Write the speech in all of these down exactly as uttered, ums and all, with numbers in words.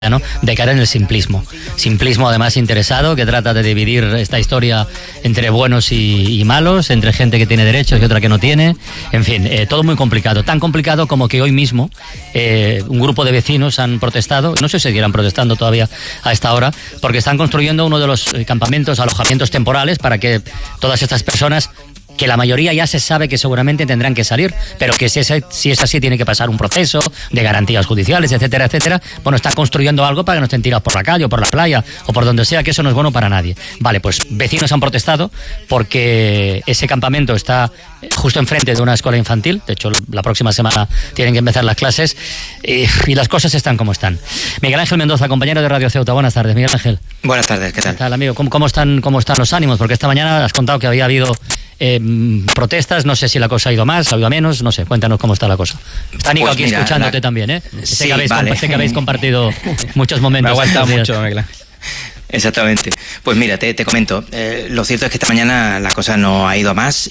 ¿no? De caer en el simplismo. Simplismo además interesado, que trata de dividir esta historia entre buenos y, y malos, entre gente que tiene derechos y otra que no tiene. En fin, eh, todo muy complicado. Tan complicado como que hoy mismo eh, un grupo de vecinos han protestado, no sé si seguirán protestando todavía a esta hora, porque están construyendo uno de los eh, campamentos, alojamientos temporales para que todas estas personas, que la mayoría ya se sabe que seguramente tendrán que salir, pero que si es, si es así tiene que pasar un proceso de garantías judiciales, etcétera, etcétera. Bueno, están construyendo algo para que no estén tirados por la calle o por la playa o por donde sea, que eso no es bueno para nadie. Vale, pues vecinos han protestado porque ese campamento está justo enfrente de una escuela infantil. De hecho, la próxima semana tienen que empezar las clases y, y las cosas están como están. Miguel Ángel Mendoza, compañero de Radio Ceuta. Buenas tardes, Miguel Ángel. Buenas tardes, ¿qué tal? ¿Qué tal, amigo? ¿Cómo, cómo, están, cómo están los ánimos? Porque esta mañana has contado que había habido Eh, protestas, no sé si la cosa ha ido más, ha ido a menos, no sé, cuéntanos cómo está la cosa. Está Nico pues aquí mira, escuchándote la... también, ¿eh? Sí, sé, que habéis, vale. sé que habéis compartido muchos momentos. Me ha aguantado mucho, Miguel. Exactamente. Pues mira, te, te comento. Eh, lo cierto es que esta mañana la cosa no ha ido a más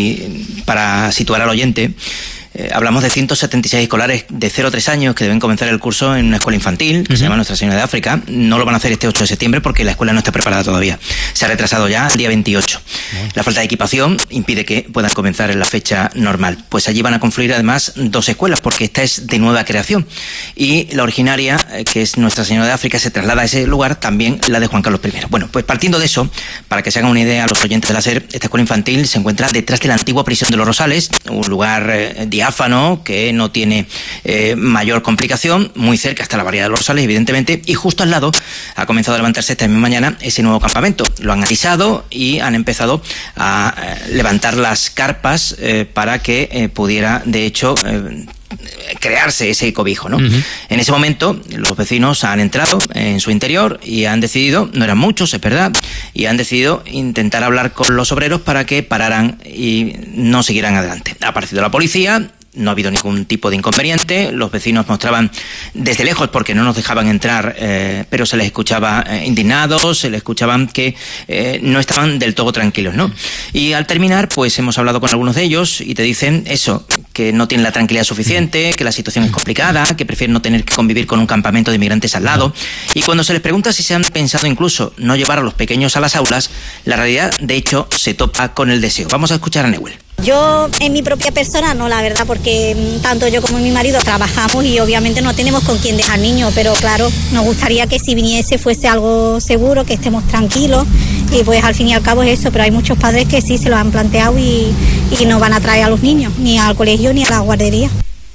y para situar al oyente, Eh, hablamos de ciento setenta y seis escolares de cero a tres años que deben comenzar el curso en una escuela infantil que uh-huh. se llama Nuestra Señora de África. No lo van a hacer este ocho de septiembre porque la escuela no está preparada todavía. Se ha retrasado ya al día veintiocho. Uh-huh. La falta de equipación impide que puedan comenzar en la fecha normal. Pues allí van a confluir además dos escuelas porque esta es de nueva creación. Y la originaria, eh, que es Nuestra Señora de África, se traslada a ese lugar, también la de Juan Carlos primero. Bueno, pues partiendo de eso, para que se hagan una idea a los oyentes de la SER, esta escuela infantil se encuentra detrás de la antigua prisión de los Rosales, un lugar eh, diáfano, que no tiene eh, mayor complicación, muy cerca está la barriada de los Rosales, evidentemente, y justo al lado ha comenzado a levantarse esta misma mañana ese nuevo campamento. Lo han avisado y han empezado a eh, levantar las carpas eh, para que eh, pudiera, de hecho, eh, crearse ese cobijo, ¿no? Uh-huh. En ese momento los vecinos han entrado en su interior y han decidido, no eran muchos, es verdad, y han decidido intentar hablar con los obreros para que pararan y no siguieran adelante. Ha aparecido la policía. No ha habido ningún tipo de inconveniente. Los vecinos mostraban desde lejos porque no nos dejaban entrar, eh, pero se les escuchaba eh, indignados, se les escuchaban que eh, no estaban del todo tranquilos, ¿no? Y al terminar, pues hemos hablado con algunos de ellos y te dicen eso, que no tienen la tranquilidad suficiente, que la situación es complicada, que prefieren no tener que convivir con un campamento de inmigrantes al lado. Y cuando se les pregunta si se han pensado incluso no llevar a los pequeños a las aulas, la realidad, de hecho, se topa con el deseo. Vamos a escuchar a Neuel. Yo, en mi propia persona, no, la verdad, porque tanto yo como mi marido trabajamos y obviamente no tenemos con quién dejar niños, pero claro, nos gustaría que si viniese fuese algo seguro, que estemos tranquilos y pues al fin y al cabo es eso, pero hay muchos padres que sí se lo han planteado y, y no van a traer a los niños, ni al colegio ni a la guardería.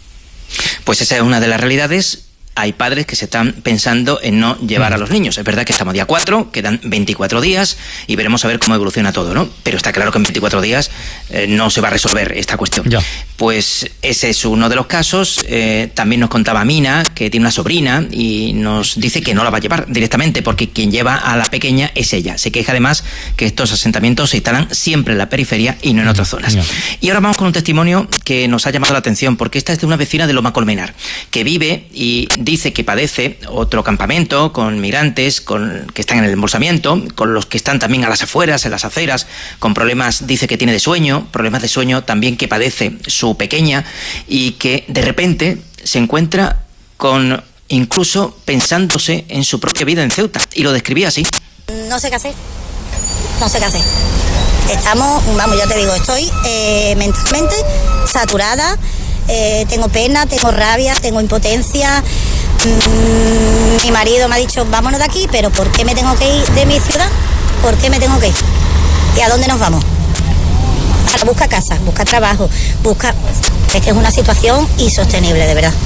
Pues esa es una de las realidades. Hay padres que se están pensando en no llevar a los niños. Es verdad que estamos día cuatro, quedan veinticuatro días y veremos a ver cómo evoluciona todo, ¿no? Pero está claro que en veinticuatro días eh, no se va a resolver esta cuestión. Ya. Pues ese es uno de los casos. Eh, también nos contaba Mina, que tiene una sobrina y nos dice que no la va a llevar directamente porque quien lleva a la pequeña es ella. Se queja además que estos asentamientos se instalan siempre en la periferia y no en otras zonas. Ya. Y ahora vamos con un testimonio que nos ha llamado la atención porque esta es de una vecina de Loma Colmenar que vive y dice que padece otro campamento con migrantes con, que están en el embolsamiento, con los que están también a las afueras, en las aceras, con problemas, dice que tiene de sueño, problemas de sueño también que padece su pequeña y que de repente se encuentra con incluso pensándose en su propia vida en Ceuta y lo describía así. No sé qué hacer, no sé qué hacer. Estamos, vamos, ya te digo, estoy eh, mentalmente saturada. Eh, tengo pena, tengo rabia, tengo impotencia. Mm, mi marido me ha dicho vámonos de aquí, pero ¿por qué me tengo que ir de mi ciudad? ¿Por qué me tengo que ir? ¿Y a dónde nos vamos? Ahora busca casa, busca trabajo, busca... Es que es una situación insostenible, de verdad.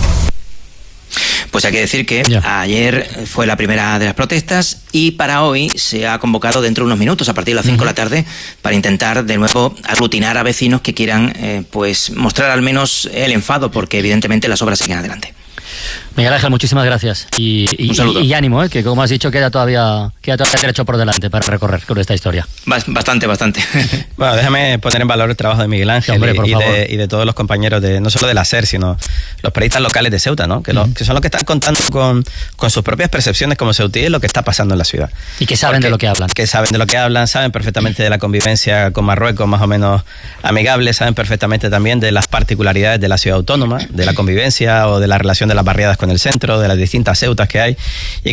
Pues hay que decir que ya. ayer fue la primera de las protestas y para hoy se ha convocado dentro de unos minutos, a partir de las cinco uh-huh. de la tarde, para intentar de nuevo aglutinar a vecinos que quieran eh, pues mostrar al menos el enfado, porque evidentemente las obras siguen adelante. Miguel Ángel, muchísimas gracias y, y, Un saludo. y, y ánimo, ¿eh? Que como has dicho queda todavía queda todavía trecho por delante para recorrer con esta historia. Bastante, bastante. Bueno, déjame poner en valor el trabajo de Miguel Ángel sí, hombre, y, y, de, y de todos los compañeros, de no solo de la SER, sino los periodistas locales de Ceuta, ¿no? Que, uh-huh. lo, que son los que están contando con, con sus propias percepciones como ceutíes lo que está pasando en la ciudad. Y que saben Porque, de lo que hablan. Que saben de lo que hablan, saben perfectamente de la convivencia con Marruecos, más o menos amigable, saben perfectamente también de las particularidades de la ciudad autónoma, de la convivencia o de la relación de las barriadas con el centro, de las distintas ceutas que hay. Y